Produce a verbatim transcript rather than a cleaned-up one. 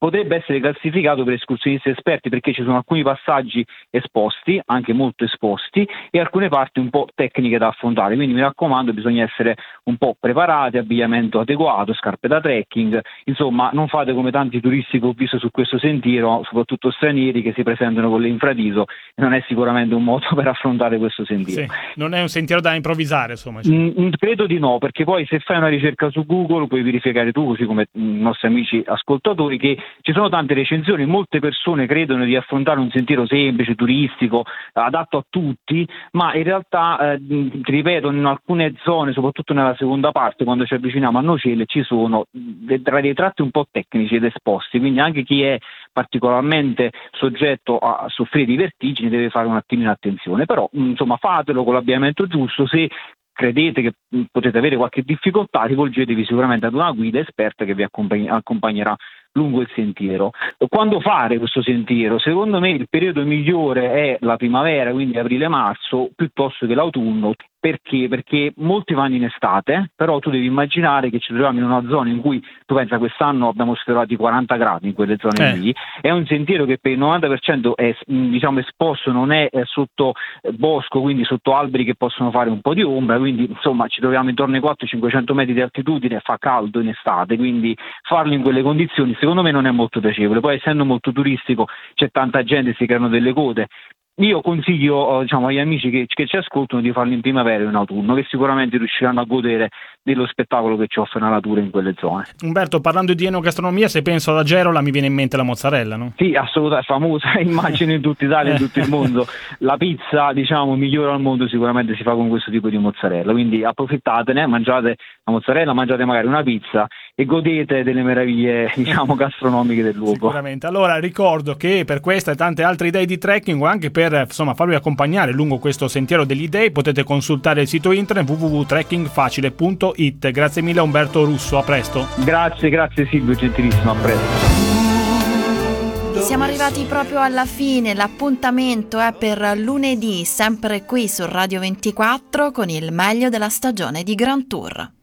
potrebbe essere classificato per escursionisti esperti, perché ci sono alcuni passaggi esposti, anche molto esposti, e alcune parti un po' tecniche da affrontare, quindi mi raccomando, bisogna essere un po' preparati, abbigliamento adeguato, scarpe da trekking, insomma non fate come tanti turisti che ho visto su questo sentiero, soprattutto stranieri, che si presentano con le infradiso, non è sicuramente un modo per affrontare questo sentiero. Sì, non è un sentiero da improvvisare, insomma. Cioè. Mm, credo di no, perché poi se fai una ricerca su Google puoi verificare tu, così come i nostri amici ascoltatori, che ci sono tante recensioni, molte persone credono di affrontare un sentiero semplice, turistico, adatto a tutti, ma in realtà, eh, ti ripeto, in alcune zone, soprattutto nella seconda parte, quando ci avviciniamo a Nocelle, ci sono dei, dei tratti un po' tecnici ed esposti, quindi anche chi è particolarmente soggetto a soffrire di vertigini deve fare un attimino attenzione, però insomma fatelo con l'abbigliamento giusto. Se credete che potete avere qualche difficoltà, rivolgetevi sicuramente ad una guida esperta che vi accompagn- accompagnerà lungo il sentiero. Quando fare questo sentiero? Secondo me il periodo migliore è la primavera, quindi aprile-marzo, piuttosto che l'autunno. Perché? Perché molti vanno in estate, però tu devi immaginare che ci troviamo in una zona in cui, tu pensa, quest'anno abbiamo sfiorato i quaranta gradi in quelle zone eh. lì, è un sentiero che per il novanta per cento è, diciamo, esposto, non è sotto bosco, quindi sotto alberi che possono fare un po' di ombra, quindi insomma ci troviamo intorno ai quattrocento cinquecento metri di altitudine, fa caldo in estate, quindi farlo in quelle condizioni secondo me non è molto piacevole. Poi essendo molto turistico c'è tanta gente, si creano delle code. Io consiglio, diciamo, agli amici che, che ci ascoltano di farlo in primavera e in autunno, che sicuramente riusciranno a godere dello spettacolo che ci offre la natura in quelle zone. Umberto, parlando di enogastronomia, se penso alla Gerola mi viene in mente la mozzarella, no? Sì, assolutamente, famosa immagino in tutta Italia e in tutto il mondo. La pizza, diciamo, migliore al mondo sicuramente si fa con questo tipo di mozzarella, quindi approfittatene, mangiate la mozzarella, mangiate magari una pizza e godete delle meraviglie, diciamo, gastronomiche del luogo. Sicuramente. Allora ricordo che per questa e tante altre idee di trekking, o anche per insomma farvi accompagnare lungo questo sentiero degli dei, potete consultare il sito internet w w w punto trekkingfacile punto i t. Grazie mille Umberto Russo, a presto. Grazie, grazie Silvio, gentilissimo, a presto. Siamo arrivati proprio alla fine, l'appuntamento è per lunedì, sempre qui su Radio ventiquattro con il meglio della stagione di Grand Tour.